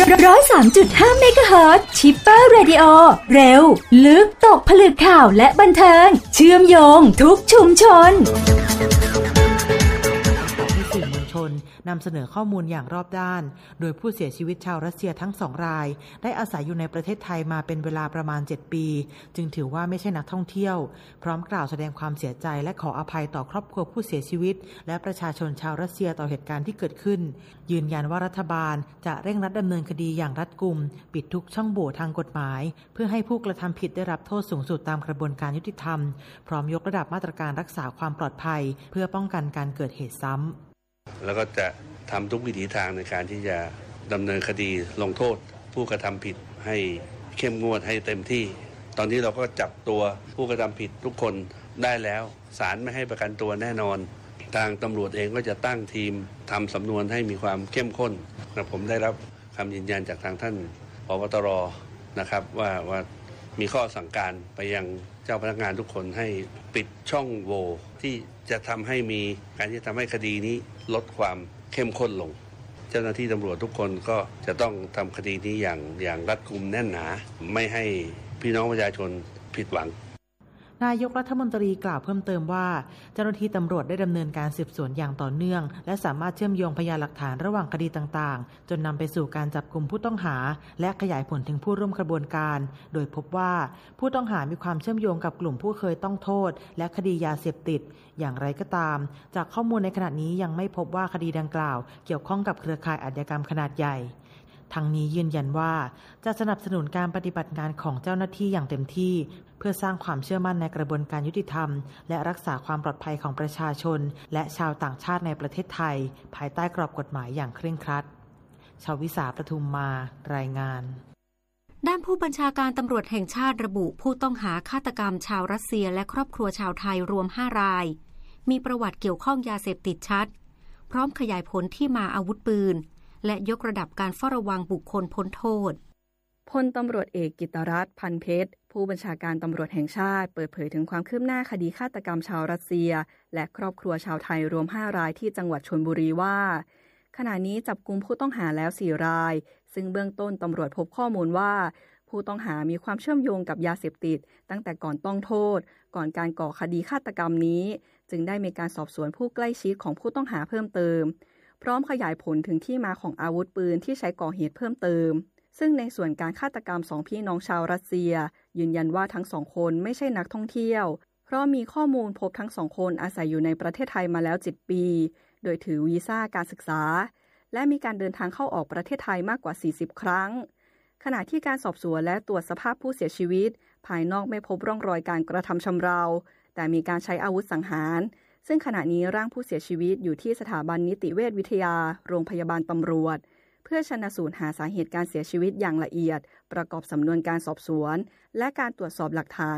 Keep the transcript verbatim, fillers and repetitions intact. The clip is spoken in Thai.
ร้อยสามจุดห้าเมกะเฮิรตซ์ชิปเปอร์เรดิโอเร็วลึกตกผลึกข่าวและบันเทิงเชื่อมโยงทุกชุมชนนำเสนอข้อมูลอย่างรอบด้านโดยผู้เสียชีวิตชาวรัสเซียทั้งสองรายได้อาศัยอยู่ในประเทศไทยมาเป็นเวลาประมาณเจ็ดปีจึงถือว่าไม่ใช่นักท่องเที่ยวพร้อมกล่าวแสดงความเสียใจและขออภัยต่อครอบครัวผู้เสียชีวิตและประชาชนชาวรัสเซียต่อเหตุการณ์ที่เกิดขึ้นยืนยันว่ารัฐบาลจะเร่งรัดดำเนินคดีอย่างรัดกุมปิดทุกช่องโหว่ทางกฎหมายเพื่อให้ผู้กระทำผิดได้รับโทษสูงสุดตามกระบวนการยุติธรรมพร้อมยกระดับมาตรการรักษาความปลอดภัยเพื่อป้องกันการเกิดเหตุซ้ำแล้วก็จะทำทุกวิถีทางในการที่จะดำเนินคดีลงโทษผู้กระทำผิดให้เข้มงวดให้เต็มที่ตอนนี้เราก็จับตัวผู้กระทำผิดทุกคนได้แล้วศาลไม่ให้ประกันตัวแน่นอนทางตำรวจเองก็จะตั้งทีมทำสำนวนให้มีความเข้มข้นนะผมได้รับคำยืนยันจากทางท่านผบ.ตร.นะครับว่าว่ามีข้อสั่งการไปยังเจ้าพนักงานทุกคนให้ปิดช่องโหว่ที่จะทำให้มีการที่ทำให้คดีนี้ลดความเข้มข้นลงเจ้าหน้าที่ตำรวจทุกคนก็จะต้องทำคดีนี้อย่างอย่างรัดกุมแน่นหนาไม่ให้พี่น้องประชาชนผิดหวังนายกรัฐมนตรีกล่าวเพิ่มเติมว่าเจ้าหน้าที่ตำรวจได้ดำเนินการสืบสวนอย่างต่อเนื่องและสามารถเชื่อมโยงพยานหลักฐานระหว่างคดีต่างๆจนนำไปสู่การจับกุมผู้ต้องหาและขยายผลถึงผู้ร่วมกระบวนการโดยพบว่าผู้ต้องหามีความเชื่อมโยงกับกลุ่มผู้เคยต้องโทษและคดียาเสพติดอย่างไรก็ตามจากข้อมูลในขณะนี้ยังไม่พบว่าคดีดังกล่าวเกี่ยวข้องกับเครือข่ายอาชญากรรมขนาดใหญ่ทั้งนี้ยืนยันว่าจะสนับสนุนการปฏิบัติงานของเจ้าหน้าที่อย่างเต็มที่เพื่อสร้างความเชื่อมั่นในกระบวนการยุติธรรมและรักษาความปลอดภัยของประชาชนและชาวต่างชาติในประเทศไทยภายใต้กรอบกฎหมายอย่างเคร่งครัดชวิสาประทุมมารายงานด้านผู้บัญชาการตำรวจแห่งชาติระบุผู้ต้องหาฆาตกรรมชาวรัสเซียและครอบครัวชาวไทยรวมห้ารายมีประวัติเกี่ยวข้องยาเสพติดชัดพร้อมขยายผลที่มาอาวุธปืนและยกระดับการเฝ้าระวังบุคคลพ้นโทษพลตำรวจเอกกิตติรัตน์พันเพชรผู้บัญชาการตำรวจแห่งชาติเปิดเผยถึงความคืบหน้าคดีฆาตกรรมชาวรัสเซียและครอบครัวชาวไทยรวมห้ารายที่จังหวัดชลบุรีว่าขณะนี้จับกุมผู้ต้องหาแล้วสี่รายซึ่งเบื้องต้นตำรวจพบข้อมูลว่าผู้ต้องหามีความเชื่อมโยงกับยาเสพติดตั้งแต่ก่อนต้องโทษก่อนการก่อคดีฆาตกรรมนี้จึงได้มีการสอบสวนผู้ใกล้ชิดของผู้ต้องหาเพิ่มเติมพร้อมขยายผลถึงที่มาของอาวุธปืนที่ใช้ก่อเหตุเพิ่มเติมซึ่งในส่วนการฆาตกรรมสองพี่น้องชาวรัสเซียยืนยันว่าทั้งสองคนไม่ใช่นักท่องเที่ยวเพราะมีข้อมูลพบทั้งสองคนอาศัยอยู่ในประเทศไทยมาแล้วเจ็ดปีโดยถือวีซ่าการศึกษาและมีการเดินทางเข้าออกประเทศไทยมากกว่าสี่สิบครั้งขณะที่การสอบสวนและตรวจสภาพผู้เสียชีวิตภายนอกไม่พบร่องรอยการกระทำชำเราแต่มีการใช้อาวุธสังหารซึ่งขณะนี้ร่างผู้เสียชีวิตอยู่ที่สถาบันนิติเวชวิทยาโรงพยาบาลตำรวจเพื่อชันสูตรหาสาเหตุการเสียชีวิตอย่างละเอียดประกอบสำนวนการสอบสวนและการตรวจสอบหลักฐาน